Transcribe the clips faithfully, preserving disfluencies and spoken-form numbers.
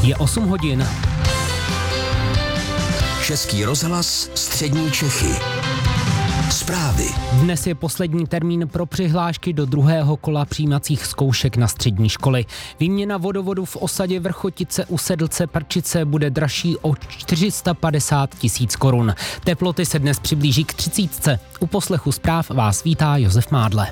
Je osm hodin. Český rozhlas Střední Čechy. Zprávy. Dnes je poslední termín pro přihlášky do druhého kola přijímacích zkoušek na střední školy. Výměna vodovodu v osadě Vrchotice u Sedlce Prčice bude dražší o čtyři sta padesát tisíc korun. Teploty se dnes přiblíží k třicítce. U poslechu zpráv vás vítá Josef Mádle.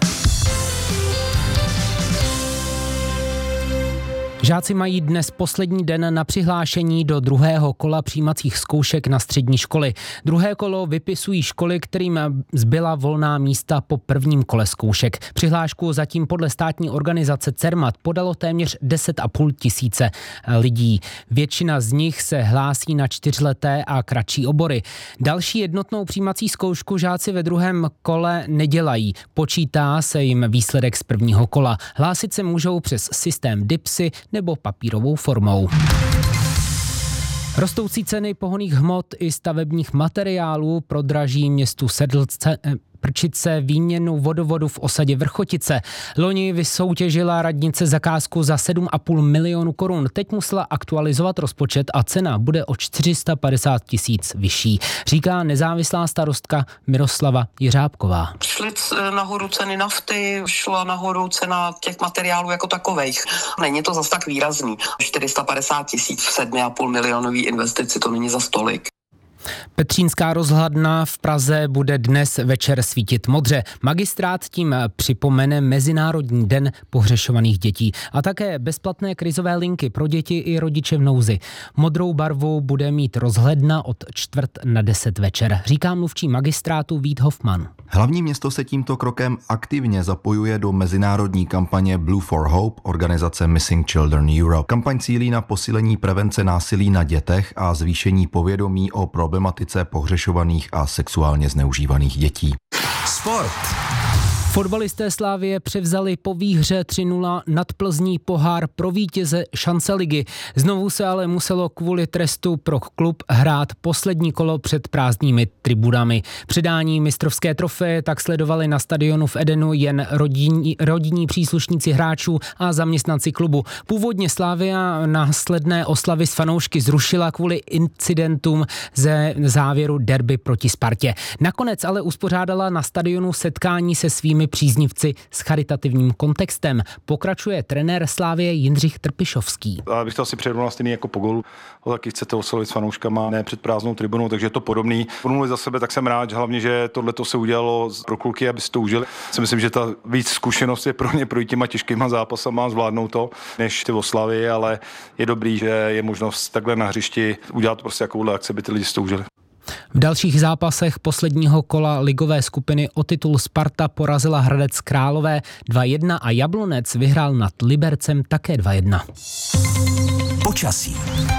Žáci mají dnes poslední den na přihlášení do druhého kola přijímacích zkoušek na střední školy. Druhé kolo vypisují školy, kterým zbyla volná místa po prvním kole zkoušek. Přihlášku zatím podle státní organizace Cermat podalo téměř deset a půl tisíce lidí. Většina z nich se hlásí na čtyřleté a kratší obory. Další jednotnou přijímací zkoušku žáci ve druhém kole nedělají. Počítá se jim výsledek z prvního kola. Hlásit se můžou přes systém DIPSy nebo papírovou formou. Rostoucí ceny pohonných hmot i stavebních materiálů prodraží městu Sedlce Prčice výměnu vodovodu v osadě Vrchotice. Loni vysoutěžila radnice zakázku za sedm a půl milionu korun. Teď musela aktualizovat rozpočet a cena bude o čtyři sta padesát tisíc vyšší, říká nezávislá starostka Miroslava Jiřábková. Šly nahoru ceny nafty, šla nahoru cena těch materiálů jako takovejch. Není to zas tak výrazný. čtyři sta padesát tisíc v sedmi a půl milionový investici, to není za stolik. Petřínská rozhledna v Praze bude dnes večer svítit modře. Magistrát tím připomene Mezinárodní den pohřešovaných dětí a také bezplatné krizové linky pro děti i rodiče v nouzi. Modrou barvu bude mít rozhledna od čtvrt na deset večer, říká mluvčí magistrátu Vít Hoffman. Hlavní město se tímto krokem aktivně zapojuje do mezinárodní kampaně Blue for Hope organizace Missing Children Europe. Kampaň cílí na posílení prevence násilí na dětech a zvýšení povědomí o problematice pohřešovaných a sexuálně zneužívaných dětí. Sport. Fotbalisté Slavie převzali po výhře tři nula nad Plzní pohár pro vítěze šance ligy. Znovu se ale muselo kvůli trestu pro klub hrát poslední kolo před prázdnými tribunami. Předání mistrovské trofeje tak sledovali na stadionu v Edenu jen rodinní, rodinní příslušníci hráčů a zaměstnanci klubu. Původně Slavia následné oslavy s fanoušky zrušila kvůli incidentům ze závěru derby proti Spartě. Nakonec ale uspořádala na stadionu setkání se svými příznivci s charitativním kontextem. Pokračuje trenér Slavie Jindřich Trpišovský. Já bych to asi přednul stejný jako po gólu. Taky chcete oslovit s fanouškama, ne před prázdnou tribunou, takže je to podobný. Promluvili za sebe, tak jsem rád, hlavně, že tohleto se udělalo pro kluky, aby si to užili. Si myslím, že ta víc zkušenost je pro ně projít těma těžkýma zápasama, zvládnout to, než ty oslavy, ale je dobrý, že je možnost takhle na hřišti udělat prostě takovouhle akci, aby ty lidi si to užili. V dalších zápasech posledního kola ligové skupiny o titul Sparta porazila Hradec Králové dva jedna a Jablonec vyhrál nad Libercem také dva jedna. Počasí.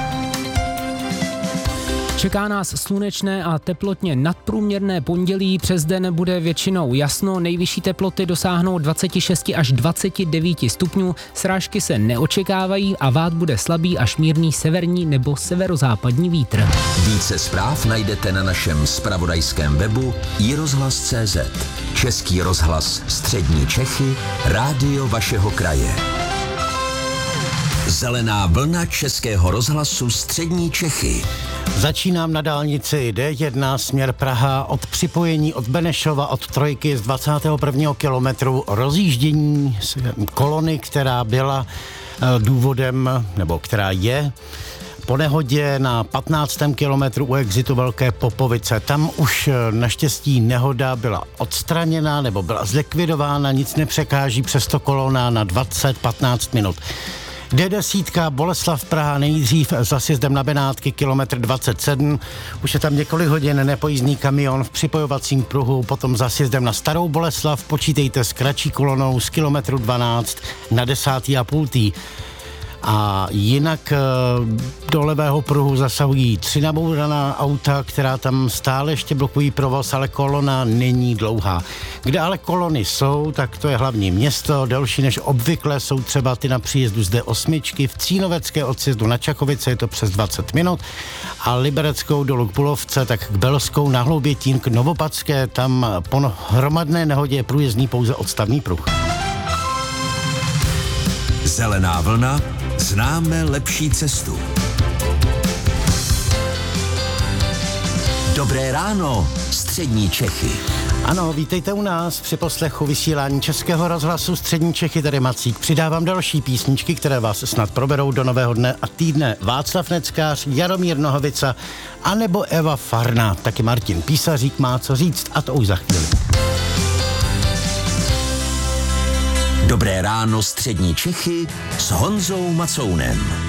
Čeká nás slunečné a teplotně nadprůměrné pondělí, přes den bude většinou jasno, nejvyšší teploty dosáhnou dvacet šest až dvacet devět stupňů, srážky se neočekávají a vát bude slabý až mírný severní nebo severozápadní vítr. Více zpráv najdete na našem zpravodajském webu i rozhlas tečka cé zet. Český rozhlas Střední Čechy, rádio vašeho kraje. Zelená vlna Českého rozhlasu Střední Čechy. Začínám na dálnici D jedna směr Praha od připojení od Benešova od trojky z dvacátého prvního kilometru rozjíždění kolony, která byla důvodem, nebo která je po nehodě na patnáctém kilometru u exitu Velké Popovice. Tam už naštěstí nehoda byla odstraněna nebo byla zlikvidována, nic nepřekáží, přesto kolona na dvacet patnáct minut. D deset Boleslav Praha nejdřív za sjezdem na Benátky kilometr dvacet sedm. Už je tam několik hodin nepojízdný kamion v připojovacím pruhu, potom za sjezdem na Starou Boleslav počítejte s kratší kolonou z kilometru dvanáct na desátý a půltý. A jinak do levého pruhu zasahují tři nabouraná auta, která tam stále ještě blokují provoz, ale kolona není dlouhá. Kde ale kolony jsou, tak to je hlavní město, delší než obvykle jsou třeba ty na příjezdu z D osm, v Cínovecké od sjezdu na Čakovice je to přes dvacet minut a Libereckou dolů k Bulovce, tak k Belskou na Hloubětín k Novopadské, tam po hromadné nehodě je průjezdný pouze odstavný pruh. Zelená vlna, známe lepší cestu. Dobré ráno, střední Čechy. Ano, vítejte u nás při poslechu vysílání Českého rozhlasu Střední Čechy, tady Macík. Přidávám další písničky, které vás snad proberou do nového dne a týdne. Václav Neckář, Jaromír Nohavica, anebo Eva Farná. Taky Martin Písařík má co říct, a to už za chvíli. Dobré ráno, střední Čechy s Honzou Macounem.